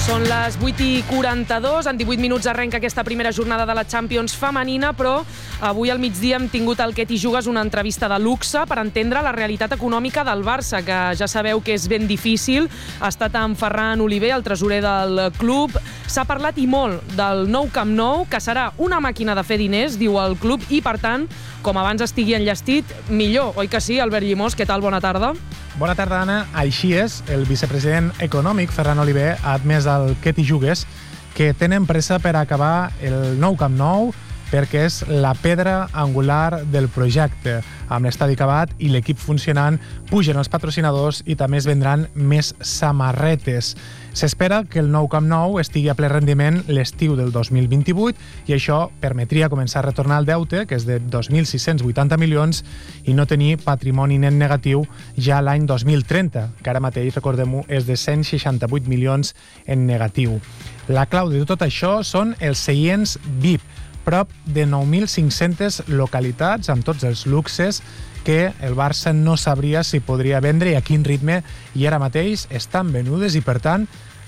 Són les 8:42, en 18 minuts arrenca aquesta primera jornada de la Champions femenina, però avui al migdia hem tingut al Què t'hi jugues una entrevista de luxe per entendre la realitat econòmica del Barça, que ja sabeu que és ben difícil. Ha estat amb Ferran Oliver, el tresorer del club. S'ha parlat i molt del nou Camp Nou, que serà una màquina de fer diners, diu el club, i per tant, com abans estigui enllestit, millor, oi que sí? Albert Llimós, què tal? Bona tarda. Bona tarda, Anna. Així és, el vicepresident econòmic, Ferran Oliver, ha admès al Què t'hi jugues que tenen pressa per acabar el nou Camp Nou perquè és la pedra angular del projecte. Amb l'estadi acabat i l'equip funcionant, pugen els patrocinadors i també es vendran més samarretes. S'espera que el nou Camp Nou estigui a ple rendiment l'estiu del 2028 i això permetria començar a retornar el deute, que és de 2.680 milions, i no tenir patrimoni net negatiu ja l'any 2030, que ara mateix, recordem-ho, és de 168 milions en negatiu. La clau de tot això són els seients VIP, prop de 9.500 localitats amb tots els luxes que el Barça no sabria si podria vendre i a quin ritme, i ara mateix estan venudes i, per tant,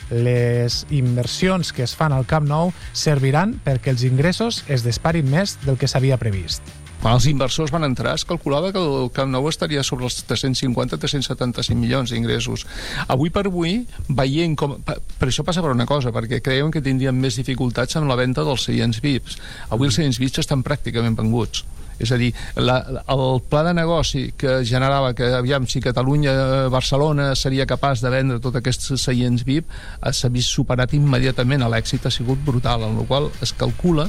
les inversions que es fan al Camp Nou serviran perquè els ingressos es disparin més del que s'havia previst. Quan els inversors van entrar, es calculava que el Camp Nou estaria sobre els 350-375 milions d'ingressos. Avui per avui, veient com... Per això passa per una cosa, perquè creiem que tindríem més dificultats amb la venda dels seients VIPs. Avui els seients VIPs estan pràcticament venguts. És a dir, el pla de negoci que generava que, aviam, si Catalunya-Barcelona seria capaç de vendre tots aquests seients VIP, s'ha vist superat immediatament. L'èxit ha sigut brutal, en el qual es calcula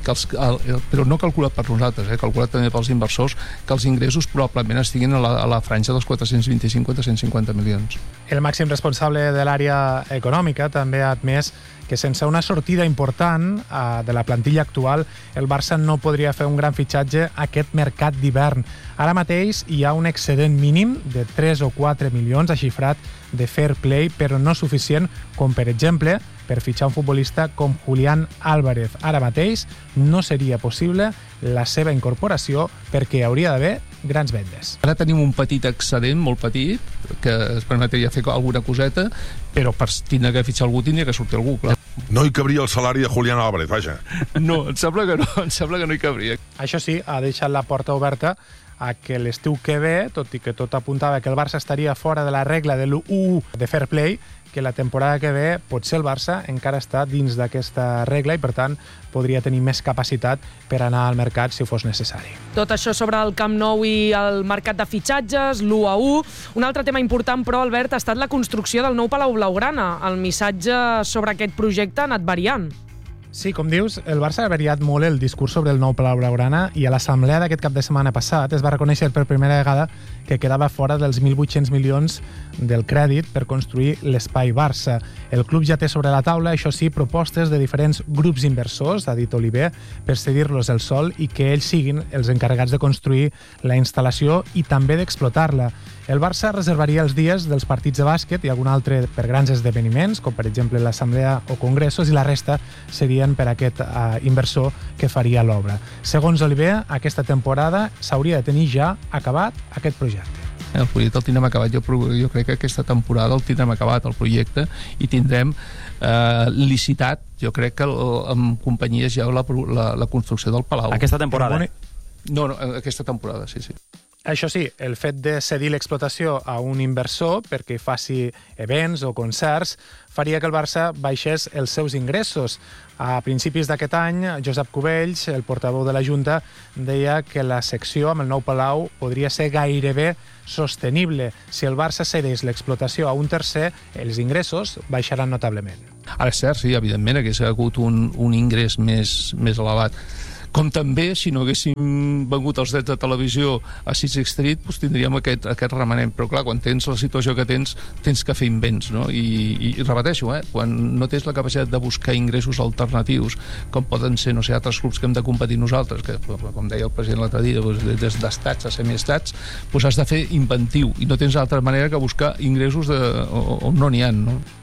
però no calculat per nosaltres, calculat també pels inversors, que els ingressos probablement estiguin a la franja dels 425-450 milions. El màxim responsable de l'àrea econòmica també ha admès que sense una sortida important de la plantilla actual, el Barça no podria fer un gran fitxatge aquest mercat d'hivern. Ara mateix hi ha un excedent mínim de 3 o 4 milions xifrat de fair play, però no suficient com, per exemple, per fitxar un futbolista com Julián Álvarez. Ara mateix no seria possible la seva incorporació perquè hi hauria d'haver grans vendes. Ara tenim un petit excedent, molt petit, que es permetria fer alguna coseta, però per tindre que fitxar algú tindria que sortir algú, clar. No hi cabria el salari de Julián Álvarez, vaja. No, em sembla que no hi cabria. Això sí, ha deixat la porta oberta a que l'estiu que ve, tot i que tot apuntava que el Barça estaria fora de la regla de l'1 de fair play, que la temporada que ve potser el Barça encara està dins d'aquesta regla i, per tant, podria tenir més capacitat per anar al mercat si fos necessari. Tot això sobre el Camp Nou i el mercat de fitxatges, l'1-1. Un altre tema important, però, Albert, ha estat la construcció del nou Palau Blaugrana. El missatge sobre aquest projecte ha anat variant. Sí, com dius, el Barça ha variat molt el discurs sobre el nou Palau Blaugrana i a l'assemblea d'aquest cap de setmana passat es va reconèixer per primera vegada que quedava fora dels 1.800 milions del crèdit per construir l'espai Barça. El club ja té sobre la taula, això sí, propostes de diferents grups inversors, ha dit Oliver, per cedir-los el sòl i que ells siguin els encarregats de construir la instal·lació i també d'explotar-la. El Barça reservaria els dies dels partits de bàsquet i algun altre per grans esdeveniments, com per exemple l'assemblea o congressos, i la resta serien per aquest inversor que faria l'obra. Segons Oliver, aquesta temporada s'hauria de tenir ja acabat aquest projecte. El projecte el tindrem acabat. Jo crec que aquesta temporada el tindrem acabat, el projecte, i tindrem licitat, jo crec que amb companyies ja la construcció del Palau. Aquesta temporada? No, aquesta temporada, sí. Això sí, el fet de cedir l'explotació a un inversor perquè faci events o concerts faria que el Barça baixés els seus ingressos. A principis d'aquest any, Josep Cubells, el portaveu de la Junta, deia que la secció amb el nou Palau podria ser gairebé sostenible. Si el Barça cedeix l'explotació a un tercer, els ingressos baixaran notablement. Ara és cert, sí, evidentment, hagués hagut un ingrés més elevat. Com també, si no haguéssim vengut els drets de televisió a Sixth Street, doncs tindríem aquest remanent. Però clar, quan tens la situació que tens que fer invents, no? I repeteixo, quan no tens la capacitat de buscar ingressos alternatius, com poden ser, no sé, altres clubs que hem de competir nosaltres, que, com deia el president l'altre dia, des d'estats a semiestats, doncs has de fer inventiu, i no tens altra manera que buscar ingressos on no n'hi ha, no?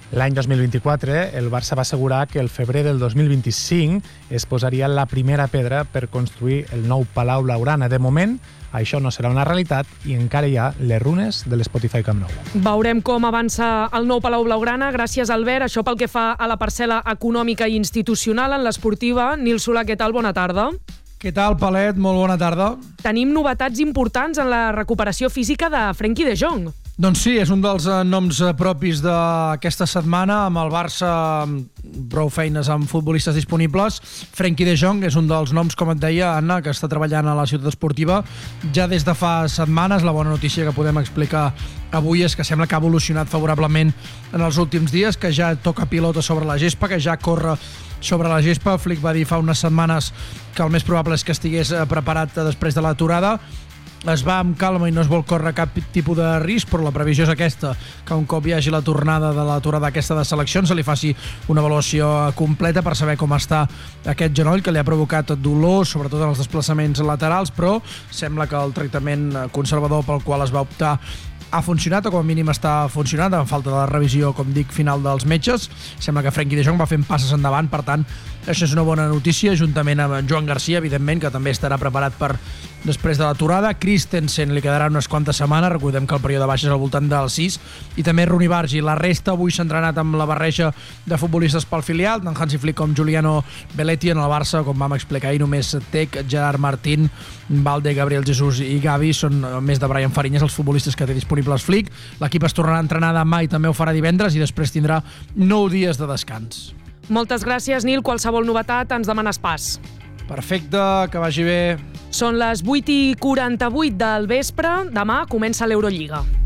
L'any 2024, el Barça va assegurar que el febrer del 2025 es posaria la primera pedra per construir el nou Palau Blaugrana. De moment, això no serà una realitat i encara hi ha les runes de l'Spotify Camp Nou. Veurem com avança el nou Palau Blaugrana. Gràcies, Albert. Això pel que fa a la parcel·la econòmica i institucional en l'esportiva. Nil Solà, què tal? Bona tarda. Què tal, Palet? Molt bona tarda. Tenim novetats importants en la recuperació física de Frenkie de Jong. Doncs sí, és un dels noms propis d'aquesta setmana, amb el Barça prou feines amb futbolistes disponibles. Frenkie de Jong és un dels noms, com et deia, Anna, que està treballant a la ciutat esportiva ja des de fa setmanes. La bona notícia que podem explicar avui és que sembla que ha evolucionat favorablement en els últims dies, que ja toca pilota sobre la gespa, que ja corre sobre la gespa. Flick va dir fa unes setmanes que el més probable és que estigués preparat després de l'aturada. Es va amb calma i no es vol córrer cap tipus de risc, però la previsió és aquesta, que un cop hi hagi la tornada de l'aturada aquesta de seleccions se li faci una avaluació completa per saber com està aquest genoll, que li ha provocat dolor, sobretot en els desplaçaments laterals, però sembla que el tractament conservador pel qual es va optar ha funcionat, o com a mínim està funcionant, en falta de la revisió, com dic, final dels metges. Sembla que Frenkie de Jong va fent passes endavant, per tant, això és una bona notícia, juntament amb Joan Garcia, evidentment, que també estarà preparat per després de l'aturada. Christensen li quedarà unes quantes setmanes, recordem que el període de baixa és al voltant del 6, i també Rooney Bargi. La resta avui s'ha entrenat amb la barreja de futbolistes pel filial, tant Hansi Flick com Giuliano Belletti. En el Barça, com vam explicar ahir, només Tec, Gerard Martín, Valde, Gabriel Jesús i Gavi són, més de Brian Fariñas, els futbolistes que té disponibles Flick. L'equip es tornarà a entrenar demà i també ho farà divendres, i després tindrà 9 dies de descans. Moltes gràcies, Nil. Qualsevol novetat ens demanes pas. Perfecte, que vagi bé. Són les 8:48 del vespre. Demà comença l'Eurolliga.